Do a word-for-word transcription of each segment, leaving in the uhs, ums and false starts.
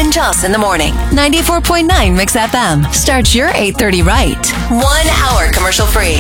and Joss in the morning. ninety-four point nine Mix F M. Start your eight thirty right. One hour commercial free.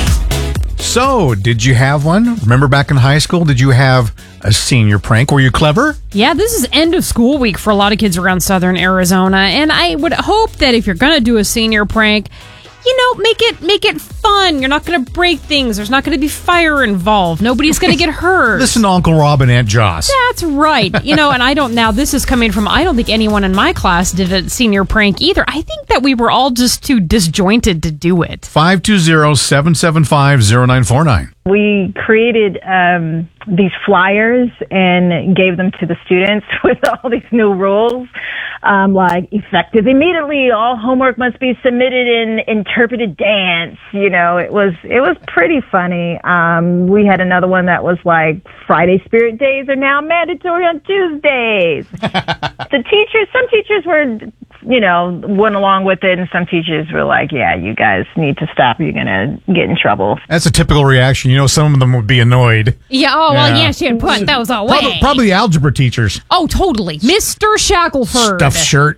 So, did you have one? Remember back in high school, did you have a senior prank? Were you clever? Yeah, this is end of school week for a lot of kids around southern Arizona, and I would hope that if you're going to do a senior prank, you know, make it make it fun. You're not going to break things. There's not going to be fire involved. Nobody's going to get hurt. Listen to Uncle Rob and Aunt Joss. That's right. You know, and I don't, now this is coming from, I don't think anyone in my class did a senior prank either. I think that we were all just too disjointed to do it. five two zero, seven seven five, zero nine four nine. We created um, these flyers and gave them to the students with all these new rules, um, like effective immediately. All homework must be submitted in interpreted dance. You know, it was it was pretty funny. Um, we had another one that was like Friday Spirit Days are now mandatory on Tuesdays. The teachers, some teachers were, you know, went along with it, and some teachers were like, yeah, you guys need to stop. You're going to get in trouble. That's a typical reaction. You know, some of them would be annoyed. Yeah, oh, Yeah. well, yeah, she had put those away. Probably, probably the algebra teachers. Oh, totally. Mister Shackelford. Stuffed shirt.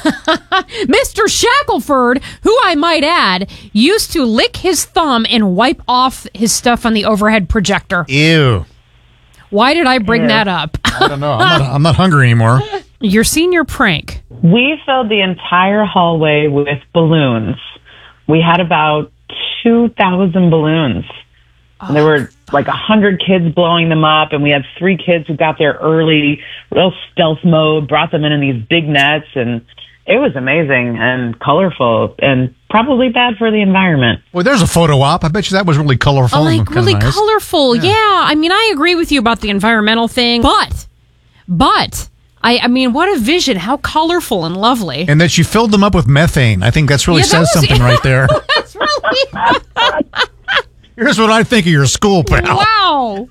Mister Shackelford, who I might add, used to lick his thumb and wipe off his stuff on the overhead projector. Ew. Why did I bring Ew. that up? I don't know. I'm not, I'm not hungry anymore. Your senior prank. We filled the entire hallway with balloons. We had about two thousand balloons. And there were like one hundred kids blowing them up, and we had three kids who got there early, real stealth mode, brought them in in these big nets, and it was amazing and colorful and probably bad for the environment. Well, there's a photo op. I bet you that was really colorful. Oh, like and kinda really nice. colorful. Yeah. yeah. I mean, I agree with you about the environmental thing, but, but, I, I mean, what a vision. How colorful and lovely. And that you filled them up with methane. I think that's really Yeah, that says was- something right there. That's really... Here's what I think of your school, pal. Wow.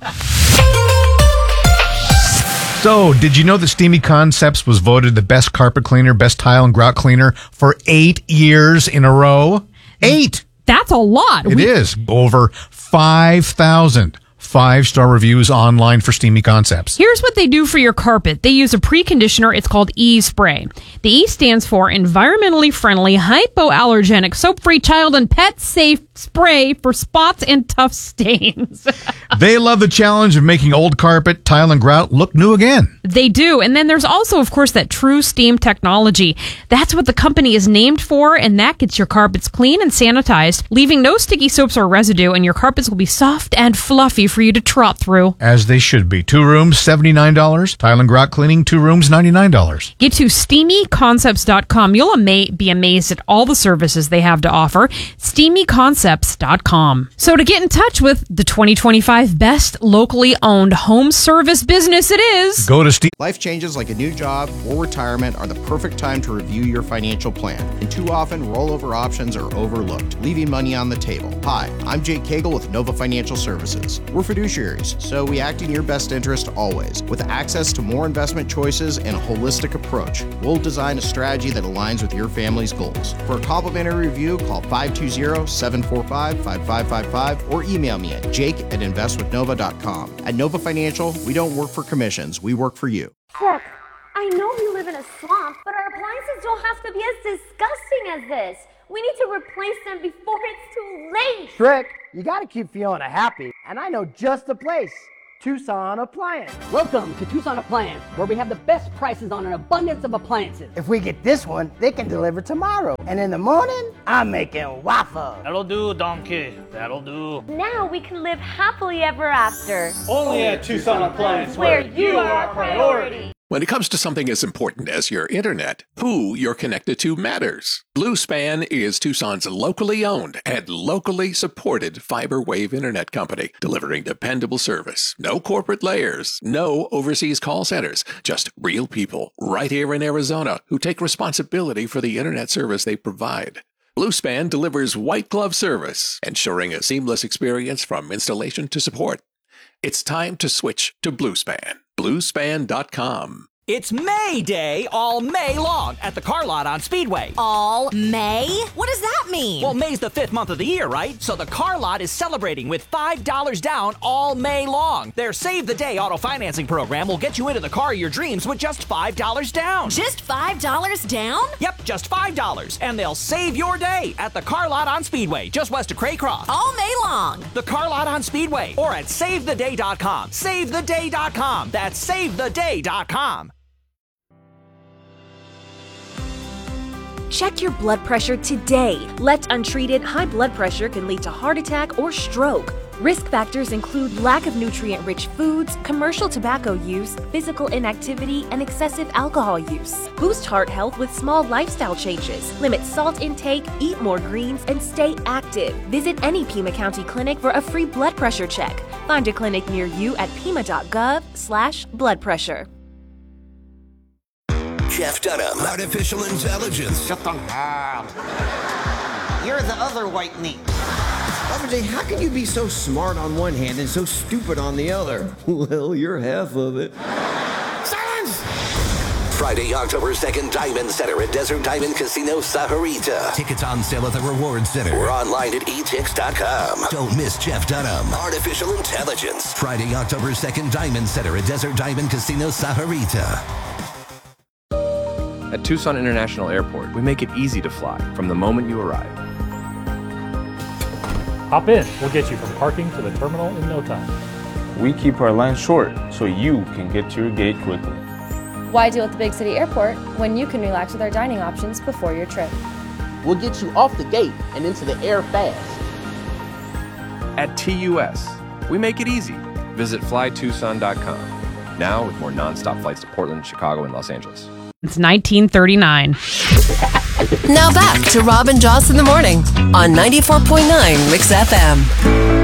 So, did you know that Steamy Concepts was voted the best carpet cleaner, best tile and grout cleaner for eight years in a row? Eight! That's a lot. It We- is. Over five thousand five-star reviews online for Steamy Concepts. Here's what they do for your carpet. They use a preconditioner. It's called E-Spray. The E stands for environmentally friendly, hypoallergenic, soap-free, child and pet safe spray for spots and tough stains. They love the challenge of making old carpet, tile, and grout look new again. They do. And then there's also, of course, that True Steam technology. That's what the company is named for, and that gets your carpets clean and sanitized, leaving no sticky soaps or residue, and your carpets will be soft and fluffy for you to trot through. As they should be. Two rooms, seventy-nine dollars. Tile and grout cleaning, two rooms, ninety-nine dollars. Get to steamy concepts dot com. You'll ama- be amazed at all the services they have to offer. steamy concepts dot com. So to get in touch with the twenty twenty-five best locally owned home service business it is, Go to Steamy. Life changes like a new job or retirement are the perfect time to review your financial plan, and too often rollover options are overlooked, leaving money on the table. Hi, I'm Jake Cagle with Nova Financial Services. We're fiduciaries, so we act in your best interest always. With access to more investment choices and a holistic approach, we'll design a strategy that aligns with your family's goals. For a complimentary review, call five two zero, seven four five, five five five five or email me at jake at invest with nova dot com. At Nova Financial, we don't work for commissions, we work for you. Look, I know we live in a swamp, but our appliances don't have to be as disgusting as this. We need to replace them before it's too late. Trick, you gotta keep Fiona happy, and I know just the place. Tucson Appliance. Welcome to Tucson Appliance, where we have the best prices on an abundance of appliances. If we get this one, they can deliver tomorrow. And in the morning, I'm making waffles. That'll do, donkey. That'll do. Now we can live happily ever after. Only at Tucson Appliance, where you are our priority. When it comes to something as important as your internet, who you're connected to matters. Bluespan is Tucson's locally owned and locally supported fiber wave internet company, delivering dependable service. No corporate layers, no overseas call centers, just real people right here in Arizona who take responsibility for the internet service they provide. Bluespan delivers white glove service, ensuring a seamless experience from installation to support. It's time to switch to Bluespan. Bluespan dot com. It's May Day all May long at the car lot on Speedway. All May? What does that mean? Well, May's the fifth month of the year, right? So the car lot is celebrating with five dollars down all May long. Their Save the Day auto financing program will get you into the car of your dreams with just five dollars down. Just five dollars down? Yep, just five dollars. And they'll save your day at the car lot on Speedway, just west of Craycroft. All May long. The car lot on Speedway or at save the day dot com. save the day dot com. That's save the day dot com. Check your blood pressure today. Left untreated, high blood pressure can lead to heart attack or stroke. Risk factors include lack of nutrient-rich foods, commercial tobacco use, physical inactivity, and excessive alcohol use. Boost heart health with small lifestyle changes. Limit salt intake, eat more greens, and stay active. Visit any Pima County clinic for a free blood pressure check. Find a clinic near you at pima dot gov slash blood pressure. Jeff Dunham, artificial intelligence. Shut the hell. You're the other white meat. R J, how can you be so smart on one hand and so stupid on the other? Well, you're half of it. Silence! Friday, October second, Diamond Center at Desert Diamond Casino, Sahuarita. Tickets on sale at the Reward Center. Or online at e tix dot com. Don't miss Jeff Dunham, artificial intelligence. Friday, October second, Diamond Center at Desert Diamond Casino, Sahuarita. At Tucson International Airport, we make it easy to fly from the moment you arrive. Hop in. We'll get you from parking to the terminal in no time. We keep our line short so you can get to your gate quickly. Why deal at the big city airport when you can relax with our dining options before your trip? We'll get you off the gate and into the air fast. At T U S, we make it easy. Visit fly tucson dot com. Now with more nonstop flights to Portland, Chicago, and Los Angeles. It's nineteen thirty-nine. Now back to Rob and Joss in the morning on ninety-four point nine Mix F M.